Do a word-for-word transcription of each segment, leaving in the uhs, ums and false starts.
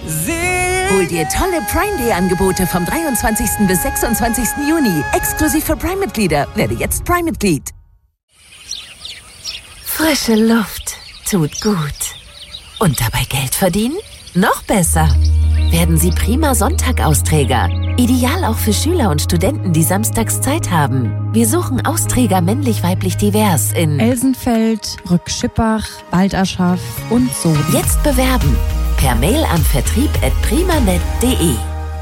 Hol dir tolle Prime Day Angebote vom dreiundzwanzigsten bis sechsundzwanzigsten Juni. Exklusiv für Prime-Mitglieder. Werde jetzt Prime-Mitglied. Frische Luft tut gut. Und dabei Geld verdienen? Noch besser. Werden Sie prima Sonntag-Austräger. Ideal auch für Schüler und Studenten, die samstags Zeit haben. Wir suchen Austräger männlich-weiblich divers in Elsenfeld, Rückschippach, Balderschaff und so. Jetzt bewerben. Per Mail an vertrieb at primanet punkt de.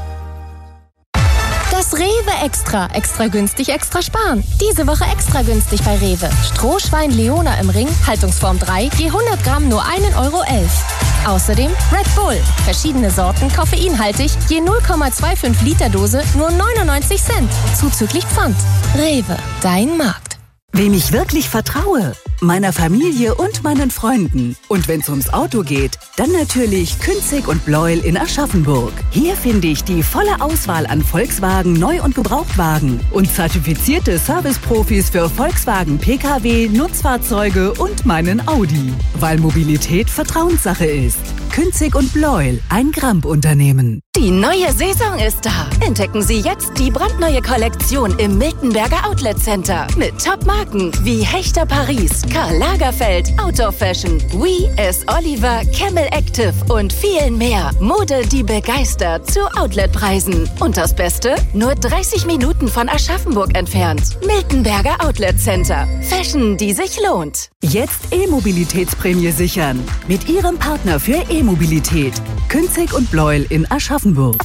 Das Rewe Extra. Extra günstig, extra sparen. Diese Woche extra günstig bei Rewe. Strohschwein Leona im Ring, Haltungsform drei, je hundert Gramm nur ein Euro elf. Außerdem Red Bull. Verschiedene Sorten, koffeinhaltig, je null Komma fünfundzwanzig Liter Dose, nur neunundneunzig Cent. Zuzüglich Pfand. Rewe, dein Markt. Wem ich wirklich vertraue? Meiner Familie und meinen Freunden. Und wenn es ums Auto geht, dann natürlich Künzig und Bleuel in Aschaffenburg. Hier finde ich die volle Auswahl an Volkswagen Neu- und Gebrauchtwagen und zertifizierte Serviceprofis für Volkswagen P K W, Nutzfahrzeuge und meinen Audi. Weil Mobilität Vertrauenssache ist. Künzig und Bleuel, ein Gramp-Unternehmen. Die neue Saison ist da. Entdecken Sie jetzt die brandneue Kollektion im Miltenberger Outlet Center. Mit Top-Marken wie Hechter Paris, Karl Lagerfeld, Outdoor Fashion, We, S. Oliver, Camel Active und vielen mehr. Mode, die begeistert zu Outletpreisen. Und das Beste? Nur dreißig Minuten von Aschaffenburg entfernt. Miltenberger Outlet Center. Fashion, die sich lohnt. Jetzt E-Mobilitätsprämie sichern. Mit Ihrem Partner für E-Mobilität. Künzig und Bleuel in Aschaffenburg.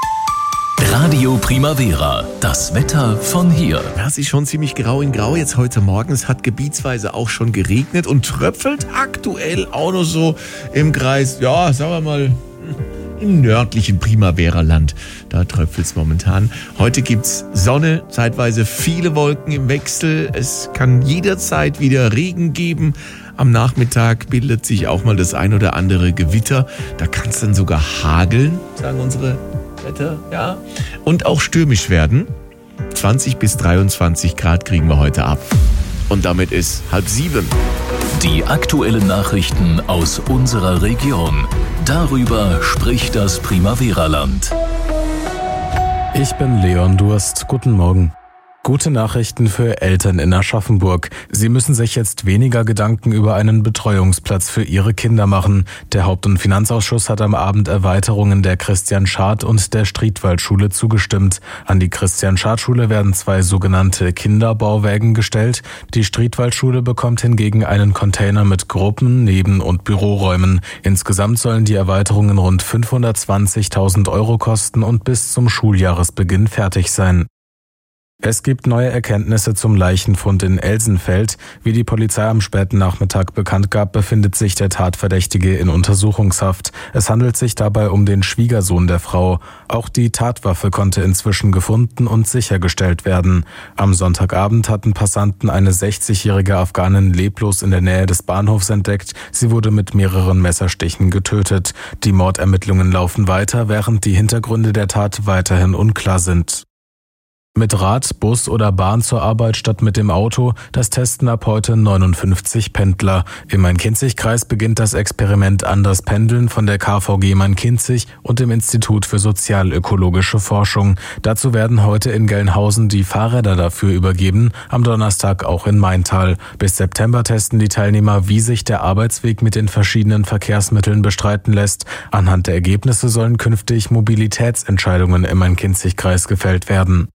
Radio Primavera, das Wetter von hier. Ja, es ist schon ziemlich grau in grau jetzt heute Morgen. Es hat gebietsweise auch schon geregnet und tröpfelt aktuell auch noch so im Kreis, ja, sagen wir mal, im nördlichen Primavera-Land. Da tröpfelt es momentan. Heute gibt's Sonne, zeitweise viele Wolken im Wechsel. Es kann jederzeit wieder Regen geben. Am Nachmittag bildet sich auch mal das ein oder andere Gewitter. Da kann es dann sogar hageln, sagen unsere Wetter, ja. Und auch stürmisch werden. zwanzig bis dreiundzwanzig Grad kriegen wir heute ab. Und damit ist halb sieben. Die aktuellen Nachrichten aus unserer Region. Darüber spricht das Primavera-Land. Ich bin Leon Durst. Guten Morgen. Gute Nachrichten für Eltern in Aschaffenburg. Sie müssen sich jetzt weniger Gedanken über einen Betreuungsplatz für ihre Kinder machen. Der Haupt- und Finanzausschuss hat am Abend Erweiterungen der Christian-Schad- und der Striedwald-Schule zugestimmt. An die Christian-Schad-Schule werden zwei sogenannte Kinderbauwägen gestellt. Die Striedwald-Schule bekommt hingegen einen Container mit Gruppen-, Neben- und Büroräumen. Insgesamt sollen die Erweiterungen rund fünfhundertzwanzigtausend Euro kosten und bis zum Schuljahresbeginn fertig sein. Es gibt neue Erkenntnisse zum Leichenfund in Elsenfeld. Wie die Polizei am späten Nachmittag bekannt gab, befindet sich der Tatverdächtige in Untersuchungshaft. Es handelt sich dabei um den Schwiegersohn der Frau. Auch die Tatwaffe konnte inzwischen gefunden und sichergestellt werden. Am Sonntagabend hatten Passanten eine sechzigjährige Afghanin leblos in der Nähe des Bahnhofs entdeckt. Sie wurde mit mehreren Messerstichen getötet. Die Mordermittlungen laufen weiter, während die Hintergründe der Tat weiterhin unklar sind. Mit Rad, Bus oder Bahn zur Arbeit statt mit dem Auto, das testen ab heute neunundfünfzig Pendler. Im Main-Kinzig-Kreis beginnt das Experiment Anders Pendeln von der K V G Main-Kinzig und dem Institut für sozialökologische Forschung. Dazu werden heute in Gelnhausen die Fahrräder dafür übergeben, am Donnerstag auch in Maintal. Bis September testen die Teilnehmer, wie sich der Arbeitsweg mit den verschiedenen Verkehrsmitteln bestreiten lässt. Anhand der Ergebnisse sollen künftig Mobilitätsentscheidungen im Main-Kinzig-Kreis gefällt werden.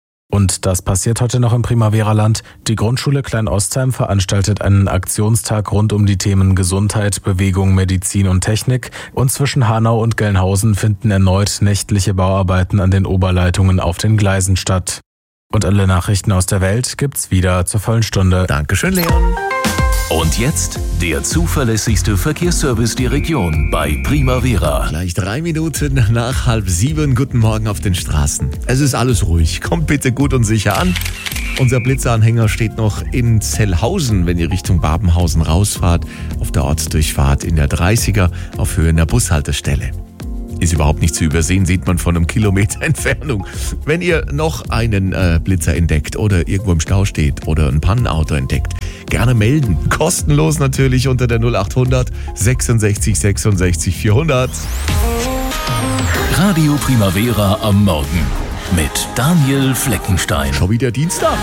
Und das passiert heute noch im Primavera-Land. Die Grundschule Klein-Ostheim veranstaltet einen Aktionstag rund um die Themen Gesundheit, Bewegung, Medizin und Technik. Und zwischen Hanau und Gelnhausen finden erneut nächtliche Bauarbeiten an den Oberleitungen auf den Gleisen statt. Und alle Nachrichten aus der Welt gibt's wieder zur vollen Stunde. Dankeschön, Leon. Und jetzt der zuverlässigste Verkehrsservice der Region bei Primavera. Gleich drei Minuten nach halb sieben. Guten Morgen auf den Straßen. Es ist alles ruhig. Kommt bitte gut und sicher an. Unser Blitzeranhänger steht noch in Zellhausen, wenn ihr Richtung Babenhausen rausfahrt, auf der Ortsdurchfahrt in der dreißiger auf Höhe einer Bushaltestelle. Ist überhaupt nicht zu übersehen, sieht man von einem Kilometer Entfernung. Wenn ihr noch einen äh, Blitzer entdeckt oder irgendwo im Stau steht oder ein Pannenauto entdeckt, gerne melden. Kostenlos natürlich unter der null acht hundert sechsundsechzig sechsundsechzig vierhundert. Radio Primavera am Morgen mit Daniel Fleckenstein. Schon wieder Dienstag.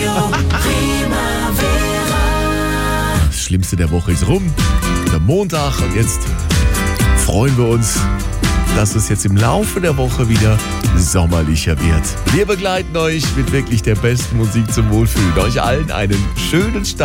Das Schlimmste der Woche ist rum. Der Montag und jetzt freuen wir uns, dass es jetzt im Laufe der Woche wieder sommerlicher wird. Wir begleiten euch mit wirklich der besten Musik zum Wohlfühlen. Euch allen einen schönen Start.